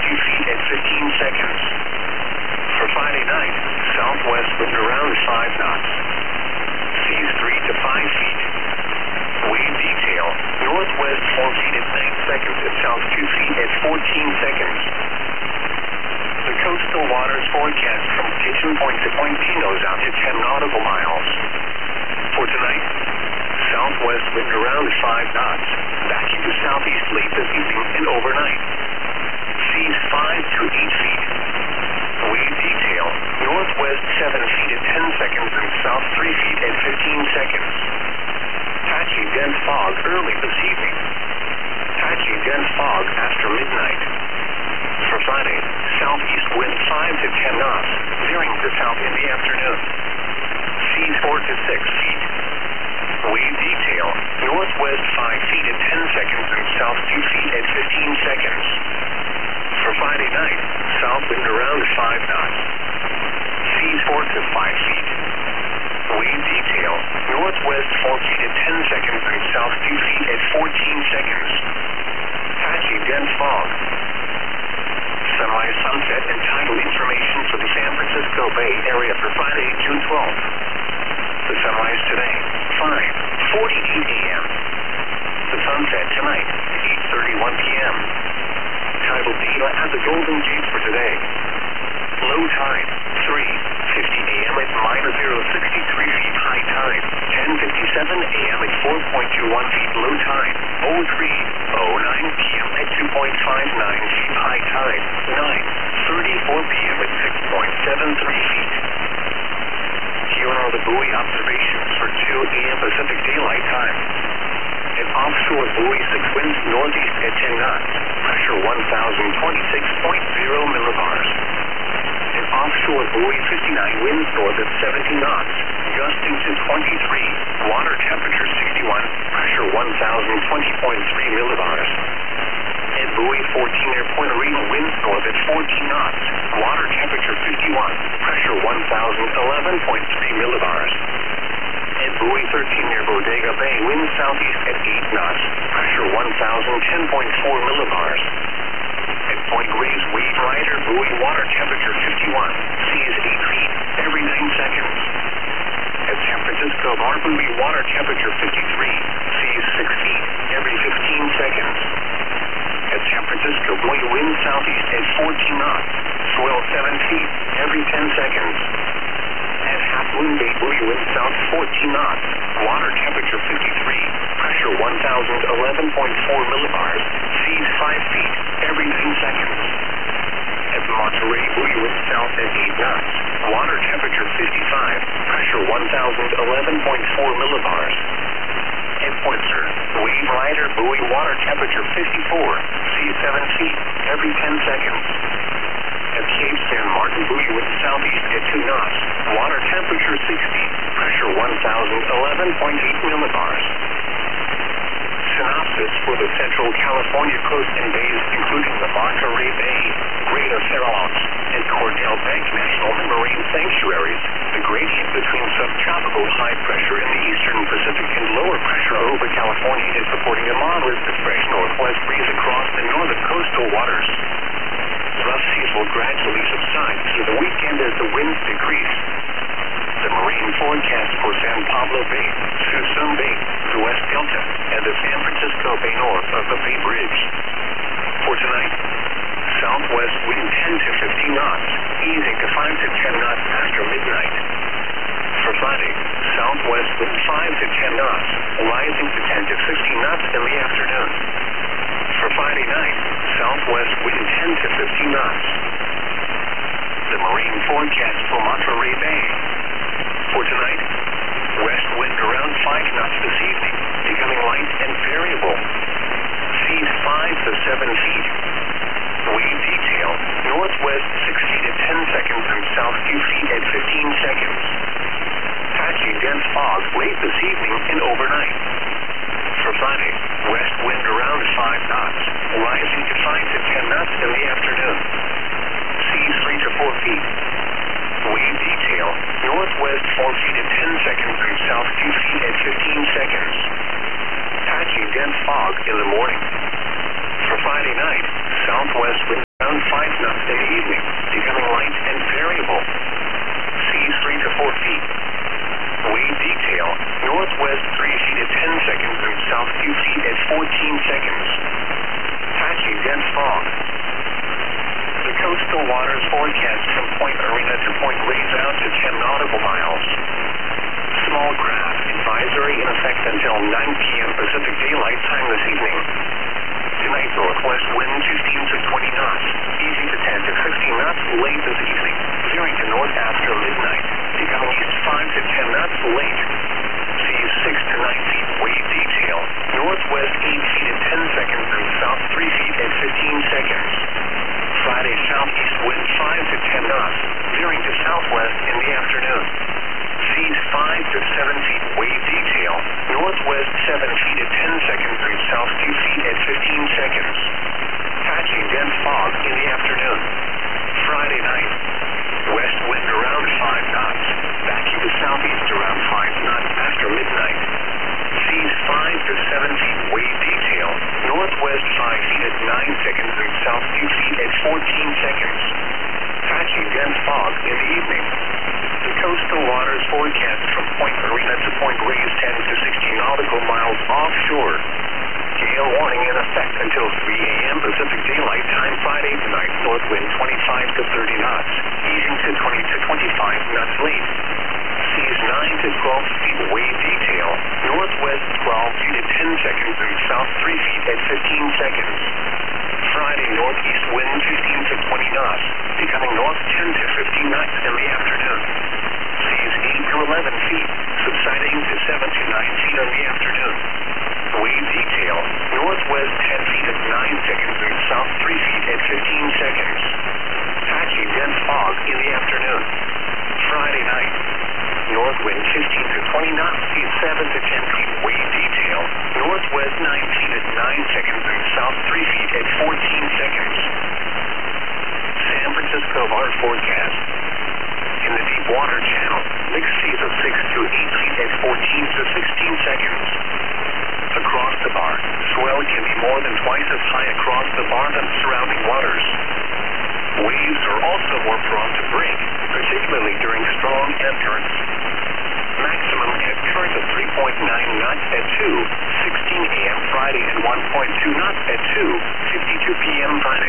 few feet at 15 seconds. For Friday night, southwest wind around 5 knots. Seas 3 to 5 feet. Wave detail, northwest 4 feet at 9 seconds and south 2 feet at 14 seconds. The coastal waters forecast from Kitchen Point to Point Pinos out to 10 nautical miles. For tonight, southwest wind around 5 knots, backing to southeast late this evening and overnight. Seas 5 to 8 feet. Wave detail, northwest 7 feet at 10 seconds and south 3 feet at 15 seconds. Patchy dense fog early this evening. Patchy dense fog after midnight. For Friday, southeast wind 5 to 10 knots, veering to south in the afternoon. Seas 4 to 6 feet. Wave detail, northwest 5 feet at 10 seconds and south 2 feet at 15 seconds. For Friday night, south wind around 5 knots. Seas 4 to 5 feet. Wave detail, northwest 4 feet at 10 seconds and south 2 feet at 14 seconds. Patchy dense fog. Sunrise, sunset, and tidal information for the San Francisco Bay Area for Friday, June 12th. The sunrise today, 5:48 a.m. The sunset tonight, 8:31 p.m. Tidal data at the Golden Gate for today. Low tide, 3:50 a.m. at -063 feet. High tide, 10:57 a.m. at 4.21 feet. Low tide, 03:09 p.m. at 2.59 feet. High tide, 9:34 p.m. at 6.73 feet. Here are the buoy observations for 2 a.m. Pacific Daylight Time. An offshore buoy 6 winds northeast at 10 knots. Pressure 1,026.0 millibars. An offshore buoy 59 winds north at 70 knots. Gusting to 23. Water temperature 61. Pressure 1,020.3 millibars. And buoy 14 near Puerto Rico winds north at 14 knots. Water temperature 51. Pressure 1,011.3 millibars. And buoy 13 near Bodega Bay winds southeast at 8 knots. Pressure 1,010.4 millibars. At Point Grey's Wave Rider buoy water temperature 51. Seas 8 feet every 9 seconds. At San Francisco Bar buoy water temperature 53. Seas 6 feet every 15 seconds. At San Francisco buoy wind southeast at 14 knots. Swell 7 feet every 10 seconds. At Half Moon Bay buoy wind south 14 knots. Water temperature 53. Pressure 1,011.4 millibars. Seas 5 feet every 9 seconds. At Monterey buoy wind south at 8 knots. Water temperature 55. Pressure 1,011.4 millibars. At Pointser, Wave Rider buoy water temperature 54. Seas 7 feet every 10 seconds. At Cape San Martin buoy wind southeast at 2 knots. Water temperature 60. Pressure 1,011.8 millibars. Synopsis for the Central California coast and bays, including the Monterey Bay, Greater Farallones, and Cordell Bank National Marine Sanctuaries. The gradient between subtropical high pressure in the eastern Pacific and lower pressure over California is supporting a moderate to fresh northwest breeze across the northern coastal waters. Rough seas will gradually subside through the weekend as the winds decrease. The marine forecast for San Pablo Bay, Suisun Bay, the West Delta, and the San Francisco Bay north of the Bay Bridge. For tonight, southwest wind 10 to 15 knots, easing to 5 to 10 knots after midnight. For Friday, southwest wind 5 to 10 knots, rising to 10 to 15 knots in the afternoon. For Friday night, southwest wind 10 to 15 knots. The marine forecast for Monterey Bay. For tonight, west wind around 5 knots this evening, becoming light and variable. Seas 5 to 7 feet. Wave detail, northwest 6 feet at 10 seconds and south 2 feet at 15 seconds. Patchy dense fog late this evening and overnight. For Friday, west wind around 5 knots, rising to 5 to 10 knots in the afternoon. Seas 3 to 4 feet. Wave detail, northwest 4 feet at 10 seconds and south 2 feet at 15 seconds. Patchy dense fog in the morning. For Friday night, southwest wind around 5 waters forecast from Point Arena to Point Reyes out to 10 nautical miles. Small craft advisory in effect until 9 p.m. Pacific Daylight Time this evening. Tonight, northwest wind 15 to 20 knots, easy to 10 to 16 knots late this evening, veering to north after midnight, becoming east 5 to 10 knots late. Seas 6 to 9 feet, wave detail, northwest 8 feet at 10 seconds and south 3 feet at 15 seconds. Friday, southeast wind 5 to 10 knots, veering to southwest in the afternoon. Seas 5 to 7 feet, wave detail, northwest 7 feet at 10 seconds and south 2 feet at 15 seconds. Patchy dense fog in the afternoon. Friday night, west wind around 5 knots, backing to southeast around 5 knots after midnight. Seas 5 to 7 feet, wave detail, northwest 5 feet at 9 seconds and south 2 feet at 14 seconds. Patchy dense fog in the evening. The coastal waters forecast from Point Arena to Point Reyes 10 to 16 nautical miles offshore. Gale warning in effect until 3 a.m. Pacific Daylight Time Friday tonight. North wind 25 to 30 knots, easing to 20 to 25 knots late. Seas 9 to 12 feet, wave detail, northwest 12 feet at 10 seconds and south 3 feet at 15 seconds. Friday, northeast wind 15 to 20 knots, becoming north 10 to 15 knots in the afternoon. Seas 8 to 11 feet, subsiding to 7 to 9 feet in the afternoon. Wave detail, northwest 10 feet at 9 seconds and south 3 feet at 15 seconds. Patchy dense fog in the afternoon. Friday night, north wind 15 to 20 knots, seas 7 to 10 feet, wave detail, northwest 9 feet at 9 seconds and south 3 feet at 14 seconds. San Francisco water forecast. In the deep water channel, mixed seas of 6 to 8 feet at 14 to 16 seconds. Across the bar, swell can be more than twice as high across the bar than surrounding waters. Waves are also more prone to break, particularly during strong ebb currents. Maximum ebb current of 3.9 knots at 2:16 a.m. Friday and 1.2 knots at 2:52 p.m. Friday.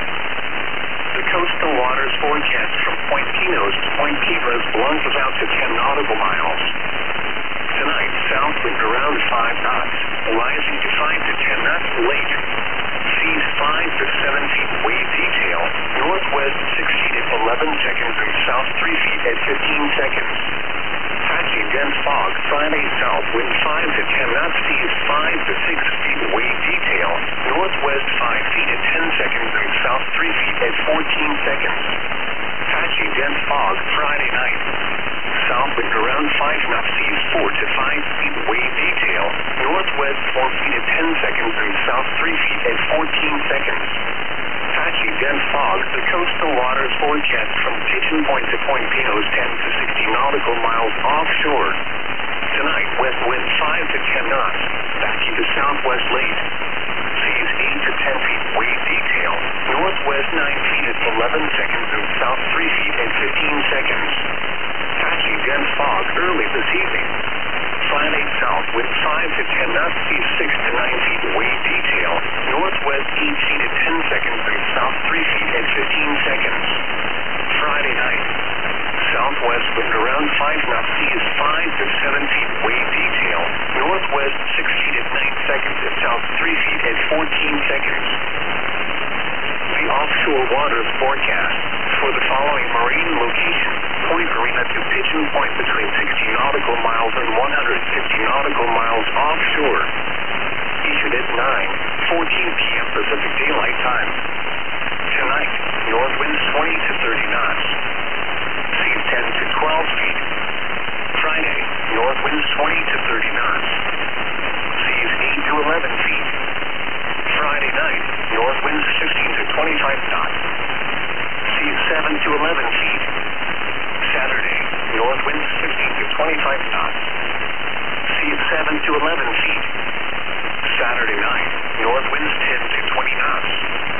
The coastal waters forecast from Point Pinos to Point Kivas plunges out to 10 nautical miles. Tonight, south wind around 5 knots, rising to 5 to 10 knots late. Seas 5 to 7 feet, wave detail, northwest 6 feet at 11 seconds and south 3 feet at 15 seconds. Patchy dense fog, Friday south wind 5 to 10 knots, seas 5 to 6 feet, wave detail, northwest 5 feet at 10 seconds and south 3 feet at 14 seconds. Patchy dense fog, Friday night. South wind around 5 knots, seas 4 to 5 feet, wave detail, northwest 4 feet at 10 seconds and south 3 feet at 14 seconds. Patchy dense fog, the coastal waters forecast from Pigeon Point to Point Pinos 10 to 60 nautical miles offshore. Tonight, west wind 5 to 10 knots, backing to southwest late. Seas 8 to 10 feet, wave detail, northwest 9 feet at 11 seconds and south 3 feet at 15 seconds. Patchy dense fog early this evening. Friday south wind 5 to 10 knots, seas 6 to 9 feet, wave detail, northwest 8 feet at 10 seconds and south 3 feet at 15 seconds. Friday night, southwest wind around 5 knots, seas 5 to 7 feet, wave detail, northwest 6 feet at 9 seconds and south 3 feet at 14 seconds. The offshore waters forecast for the following marine location: Point Arena to Pigeon Point between 60 nautical miles and 150 nautical miles offshore. Issued at 9:14 p.m. Pacific Daylight Time. Tonight, north winds 20 to 30 knots. Seas 10 to 12 feet. Friday, north winds 20 to 30 knots. Seas 8 to 11 feet. Friday night, north winds 15 to 25 knots. Seas 7 to 11 feet. Saturday, north winds 15 to 25 knots. Seas 7 to 11 feet. Saturday night, north winds 10 to 20 knots.